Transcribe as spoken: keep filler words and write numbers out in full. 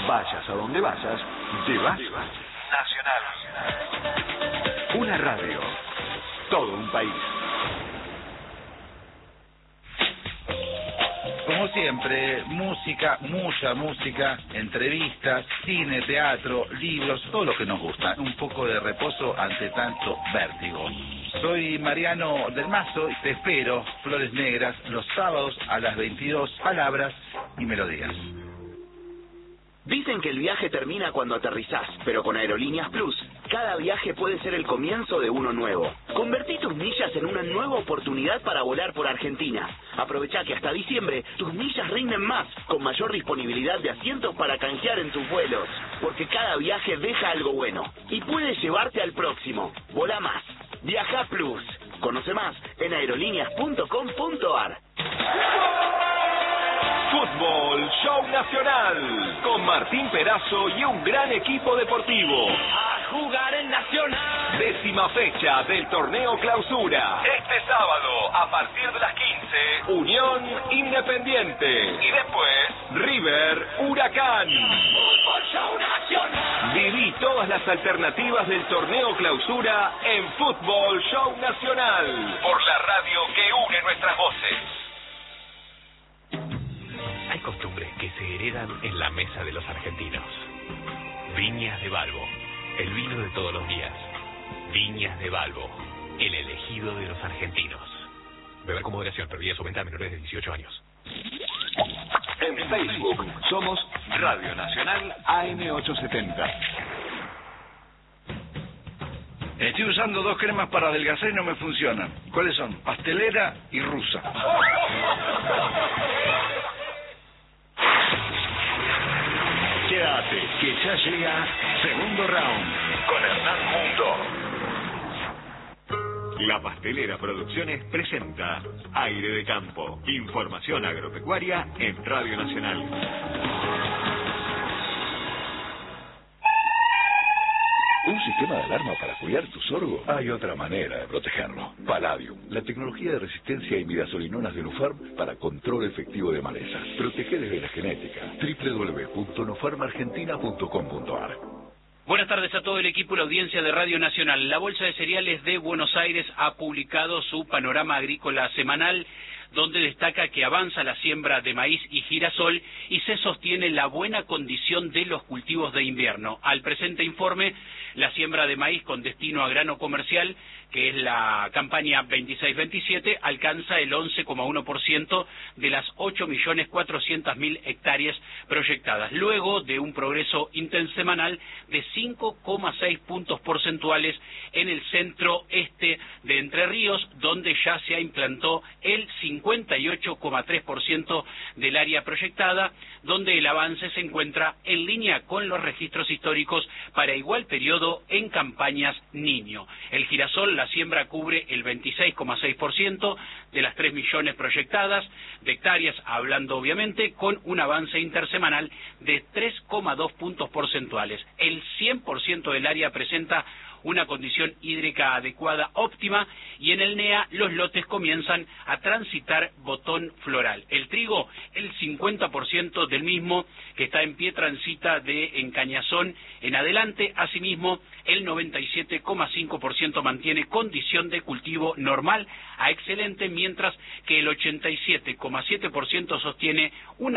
Vayas a donde vayas, llevas Nacional. Una radio, todo un país. Como siempre, música, mucha música, entrevistas, cine, teatro, libros, todo lo que nos gusta. Un poco de reposo ante tanto vértigo. Soy Mariano del Mazo y te espero, Flores Negras, los sábados a las veintidós, palabras y melodías. Dicen que el viaje termina cuando aterrizás, pero con Aerolíneas Plus, cada viaje puede ser el comienzo de uno nuevo. Convertí tus millas en una nueva oportunidad para volar por Argentina. Aprovechá que hasta diciembre tus millas rinden más, con mayor disponibilidad de asientos para canjear en tus vuelos. Porque cada viaje deja algo bueno y puede llevarte al próximo. Volá más. Viaja Plus. Conoce más en aerolíneas punto com punto ar. Fútbol Show Nacional, con Martín Perazo y un gran equipo deportivo. A jugar en Nacional. Décima fecha del torneo Clausura. Este sábado, a partir de las quince, Unión Independiente. Y después, River Huracán. Fútbol Show Nacional. Viví todas las alternativas del torneo Clausura en Fútbol Show Nacional. Por la radio que une nuestras voces. Hay costumbres que se heredan en la mesa de los argentinos. Viñas de Balbo, el vino de todos los días. Viñas de Balbo, el elegido de los argentinos. Beber con moderación, prohibida su venta a menores de dieciocho años. En Facebook somos Radio Nacional A M ochocientos setenta. Estoy usando dos cremas para adelgazar y no me funcionan. ¿Cuáles son? Pastelera y rusa. Quédate, que ya llega Segundo Round con Hernán Mundo. La Pastelera Producciones presenta Aire de Campo, información agropecuaria en Radio Nacional. ¿Un sistema de alarma para cuidar tu sorgo? Hay otra manera de protegerlo. Palladium, la tecnología de resistencia a imidazolinonas de Nufarm para control efectivo de malezas. Protege desde la genética. doble u doble u doble u punto nufarm argentina punto com punto ar. Buenas tardes a todo el equipo y la audiencia de Radio Nacional. La Bolsa de Cereales de Buenos Aires ha publicado su panorama agrícola semanal, donde destaca que avanza la siembra de maíz y girasol y se sostiene la buena condición de los cultivos de invierno. Al presente informe, la siembra de maíz con destino a grano comercial, que es la campaña veintiséis veintisiete, alcanza el once coma uno por ciento de las ocho millones cuatrocientas mil hectáreas proyectadas, luego de un progreso intersemanal de cinco coma seis puntos porcentuales en el centro-este de Entre Ríos, donde ya se implantó el cincuenta y ocho coma tres por ciento del área proyectada, donde el avance se encuentra en línea con los registros históricos para igual periodo en campañas Niño. El girasol, la siembra cubre el veintiséis coma seis por ciento de las tres millones proyectadas de hectáreas, hablando obviamente con un avance intersemanal de tres coma dos puntos porcentuales. El cien por ciento del área presenta una condición hídrica adecuada óptima y en el N E A los lotes comienzan a transitar botón floral. El trigo, el cincuenta por ciento del mismo que está en pie transita de encañazón en adelante. Asimismo, el noventa y siete coma cinco por ciento mantiene condición de cultivo normal a excelente, mientras que el ochenta y siete coma siete por ciento sostiene una